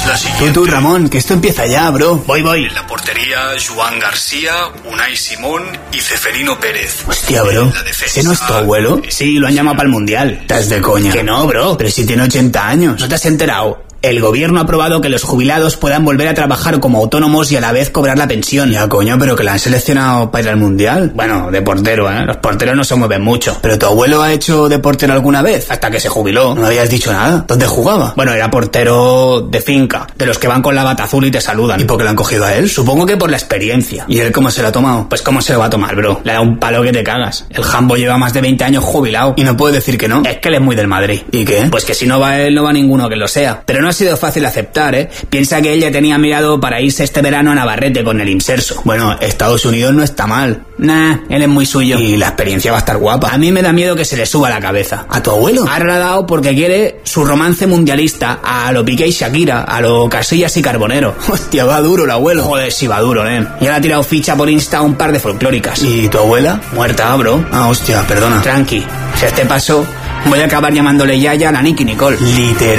es la siguiente. Tú, Ramón, que esto empieza ya, bro. Voy. En la portería, Joan García, Unai Simón y Ceferino Pérez. Hostia, bro. ¿Ese no es tu abuelo? Sí, lo han llamado para el Mundial. Estás de coña. Que no, bro. Pero si tiene 80 años. ¿No te has enterado? El gobierno ha aprobado que los jubilados puedan volver a trabajar como autónomos y a la vez cobrar la pensión. Ya, coño, pero que la han seleccionado para ir al Mundial. Bueno, de portero, ¿eh? Los porteros no se mueven mucho. ¿Pero tu abuelo ha hecho de portero alguna vez? Hasta que se jubiló. No habías dicho nada. ¿Dónde jugaba? Bueno, era portero de finca, de los que van con la bata azul y te saludan. ¿Y por qué lo han cogido a él? Supongo que por la experiencia. ¿Y él cómo se lo ha tomado? Pues cómo se lo va a tomar, bro. Le da un palo que te cagas. El Jambo lleva más de 20 años jubilado y no puede decir que no. Es que él es muy del Madrid. ¿Y qué? Pues que si no va él, no va ninguno que lo sea. Pero no ha sido fácil aceptar, ¿eh? Piensa que él ya tenía mirado para irse este verano a Navarrete con el Imserso. Bueno, Estados Unidos no está mal. Nah, él es muy suyo. Y la experiencia va a estar guapa. A mí me da miedo que se le suba la cabeza. ¿A tu abuelo? Ha radado porque quiere su romance mundialista a lo Piqué y Shakira, a lo Casillas y Carbonero. Hostia, va duro el abuelo. Joder, sí va duro, ¿eh? Y ahora ha tirado ficha por Insta a un par de folclóricas. ¿Y tu abuela? Muerta, bro. Ah, hostia, perdona. Tranqui. Si a este paso voy a acabar llamándole Yaya a la Nicky Nicole. Literal.